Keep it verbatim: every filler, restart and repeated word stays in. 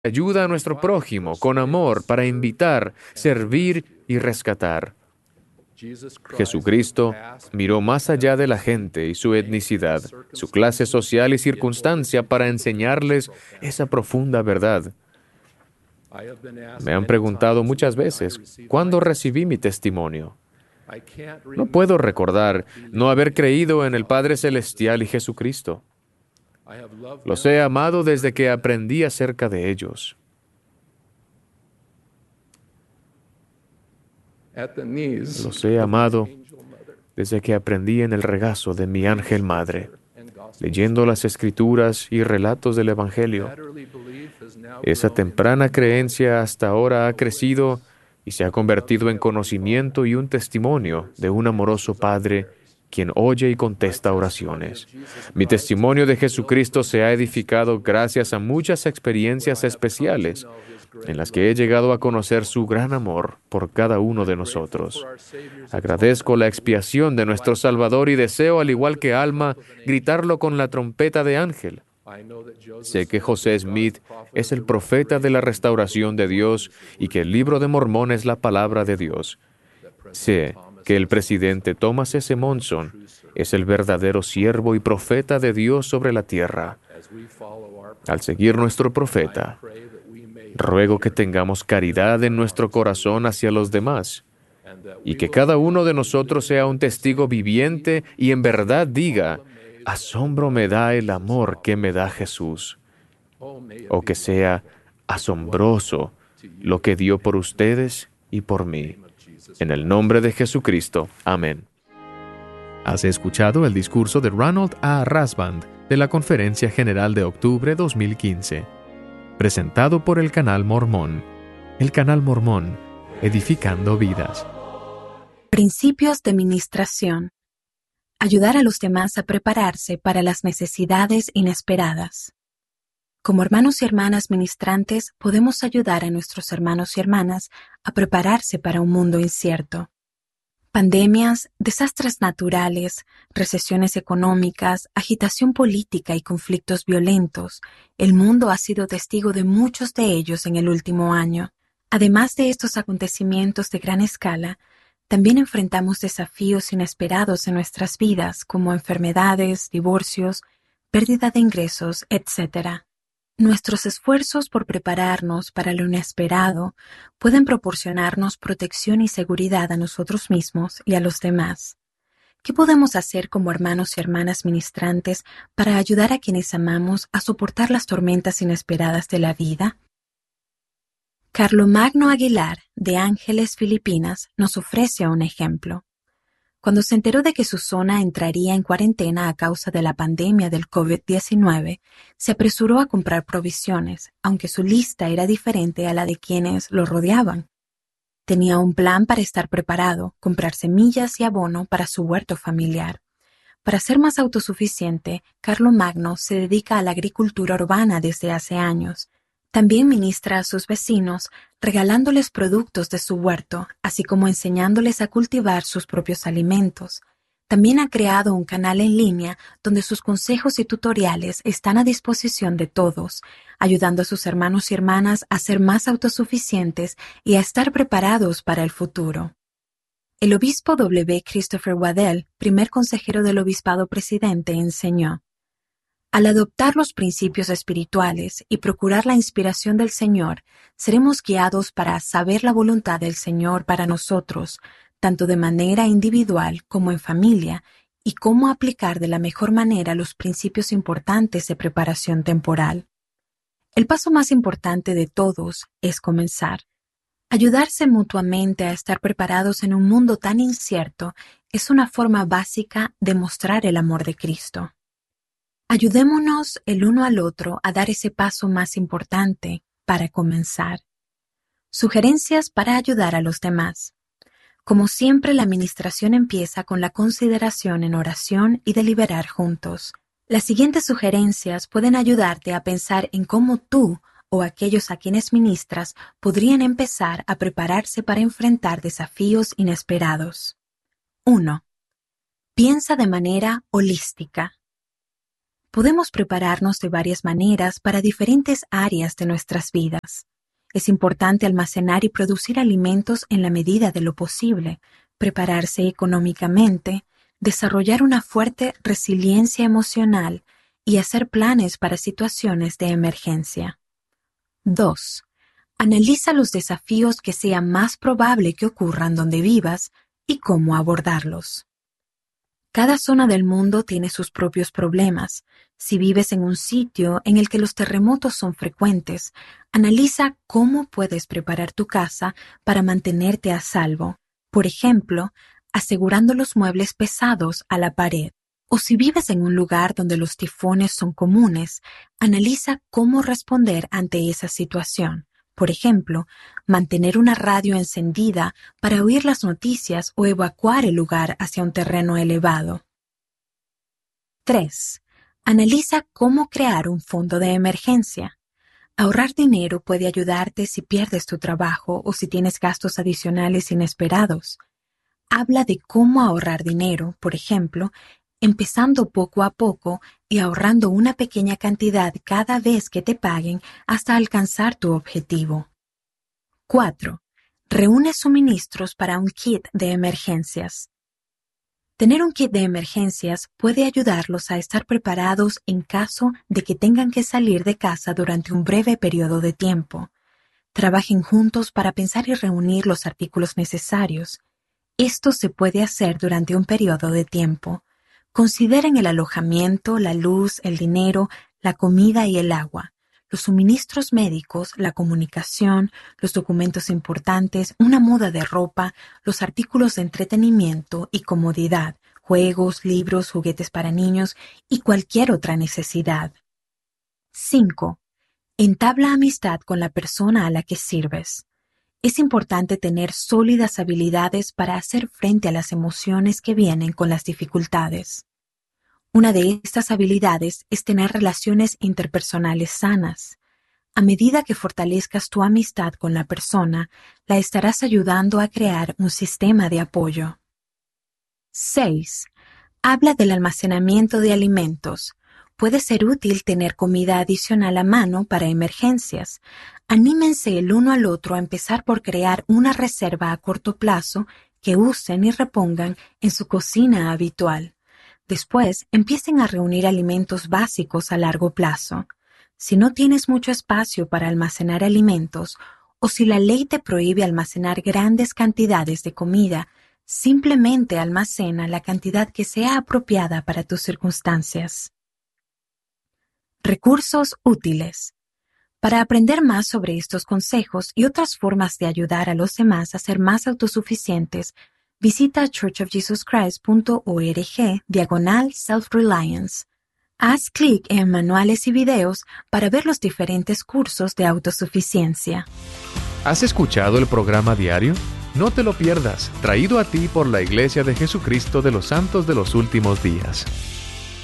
ayuda a nuestro prójimo con amor para invitar, servir y rescatar. Jesucristo miró más allá de la gente y su etnicidad, su clase social y circunstancia para enseñarles esa profunda verdad. Me han preguntado muchas veces, ¿cuándo recibí mi testimonio? No puedo recordar no haber creído en el Padre Celestial y Jesucristo. Los he amado desde que aprendí acerca de ellos. Los he amado desde que aprendí en el regazo de mi ángel madre, leyendo las Escrituras y relatos del Evangelio. Esa temprana creencia hasta ahora ha crecido y se ha convertido en conocimiento y un testimonio de un amoroso Padre quien oye y contesta oraciones. Mi testimonio de Jesucristo se ha edificado gracias a muchas experiencias especiales en las que he llegado a conocer su gran amor por cada uno de nosotros. Agradezco la expiación de nuestro Salvador y deseo, al igual que Alma, gritarlo con la trompeta de ángel. Sé que José Smith es el profeta de la restauración de Dios y que el Libro de Mormón es la palabra de Dios. Sé que el presidente Thomas S. Monson es el verdadero siervo y profeta de Dios sobre la tierra. Al seguir nuestro profeta, ruego que tengamos caridad en nuestro corazón hacia los demás y que cada uno de nosotros sea un testigo viviente y en verdad diga: asombro me da el amor que me da Jesús. O que sea asombroso lo que dio por ustedes y por mí. En el nombre de Jesucristo. Amén. Has escuchado el discurso de Ronald A. Rasband de la Conferencia General de Octubre dos mil quince, presentado por el Canal Mormón. El Canal Mormón, edificando vidas. Principios de ministración. Ayudar a los demás a prepararse para las necesidades inesperadas. Como hermanos y hermanas ministrantes, podemos ayudar a nuestros hermanos y hermanas a prepararse para un mundo incierto. Pandemias, desastres naturales, recesiones económicas, agitación política y conflictos violentos. El mundo ha sido testigo de muchos de ellos en el último año. Además de estos acontecimientos de gran escala, también enfrentamos desafíos inesperados en nuestras vidas, como enfermedades, divorcios, pérdida de ingresos, etcétera. Nuestros esfuerzos por prepararnos para lo inesperado pueden proporcionarnos protección y seguridad a nosotros mismos y a los demás. ¿Qué podemos hacer como hermanos y hermanas ministrantes para ayudar a quienes amamos a soportar las tormentas inesperadas de la vida? Carlomagno Aguilar, de Ángeles, Filipinas, nos ofrece un ejemplo. Cuando se enteró de que su zona entraría en cuarentena a causa de la pandemia del COVID diecinueve, se apresuró a comprar provisiones, aunque su lista era diferente a la de quienes lo rodeaban. Tenía un plan para estar preparado, comprar semillas y abono para su huerto familiar. Para ser más autosuficiente, Carlomagno se dedica a la agricultura urbana desde hace años. También ministra a sus vecinos, regalándoles productos de su huerto, así como enseñándoles a cultivar sus propios alimentos. También ha creado un canal en línea donde sus consejos y tutoriales están a disposición de todos, ayudando a sus hermanos y hermanas a ser más autosuficientes y a estar preparados para el futuro. El obispo W. Christopher Waddell, primer consejero del obispado presidente, enseñó: al adoptar los principios espirituales y procurar la inspiración del Señor, seremos guiados para saber la voluntad del Señor para nosotros, tanto de manera individual como en familia, y cómo aplicar de la mejor manera los principios importantes de preparación temporal. El paso más importante de todos es comenzar. Ayudarse mutuamente a estar preparados en un mundo tan incierto es una forma básica de mostrar el amor de Cristo. Ayudémonos el uno al otro a dar ese paso más importante para comenzar. Sugerencias para ayudar a los demás. Como siempre, la administración empieza con la consideración en oración y deliberar juntos. Las siguientes sugerencias pueden ayudarte a pensar en cómo tú o aquellos a quienes ministras podrían empezar a prepararse para enfrentar desafíos inesperados. uno. Piensa de manera holística. Podemos prepararnos de varias maneras para diferentes áreas de nuestras vidas. Es importante almacenar y producir alimentos en la medida de lo posible, prepararse económicamente, desarrollar una fuerte resiliencia emocional y hacer planes para situaciones de emergencia. dos. Analiza los desafíos que sea más probable que ocurran donde vivas y cómo abordarlos. Cada zona del mundo tiene sus propios problemas. Si vives en un sitio en el que los terremotos son frecuentes, analiza cómo puedes preparar tu casa para mantenerte a salvo. Por ejemplo, asegurando los muebles pesados a la pared. O si vives en un lugar donde los tifones son comunes, analiza cómo responder ante esa situación. Por ejemplo, mantener una radio encendida para oír las noticias o evacuar el lugar hacia un terreno elevado. tres. Analiza cómo crear un fondo de emergencia. Ahorrar dinero puede ayudarte si pierdes tu trabajo o si tienes gastos adicionales inesperados. Habla de cómo ahorrar dinero, por ejemplo, empezando poco a poco y ahorrando una pequeña cantidad cada vez que te paguen hasta alcanzar tu objetivo. cuatro. Reúne suministros para un kit de emergencias. Tener un kit de emergencias puede ayudarlos a estar preparados en caso de que tengan que salir de casa durante un breve periodo de tiempo. Trabajen juntos para pensar y reunir los artículos necesarios. Esto se puede hacer durante un periodo de tiempo. Consideren el alojamiento, la luz, el dinero, la comida y el agua, los suministros médicos, la comunicación, los documentos importantes, una muda de ropa, los artículos de entretenimiento y comodidad, juegos, libros, juguetes para niños y cualquier otra necesidad. cinco. Entabla amistad con la persona a la que sirves. Es importante tener sólidas habilidades para hacer frente a las emociones que vienen con las dificultades. Una de estas habilidades es tener relaciones interpersonales sanas. A medida que fortalezcas tu amistad con la persona, la estarás ayudando a crear un sistema de apoyo. seis. Habla del almacenamiento de alimentos. Puede ser útil tener comida adicional a mano para emergencias. Anímense el uno al otro a empezar por crear una reserva a corto plazo que usen y repongan en su cocina habitual. Después, empiecen a reunir alimentos básicos a largo plazo. Si no tienes mucho espacio para almacenar alimentos, o si la ley te prohíbe almacenar grandes cantidades de comida, simplemente almacena la cantidad que sea apropiada para tus circunstancias. Recursos útiles. Para aprender más sobre estos consejos y otras formas de ayudar a los demás a ser más autosuficientes, visita church of jesus christ punto org diagonal self-reliance. Haz clic en manuales y videos para ver los diferentes cursos de autosuficiencia. ¿Has escuchado el programa diario? No te lo pierdas, traído a ti por la Iglesia de Jesucristo de los Santos de los Últimos Días.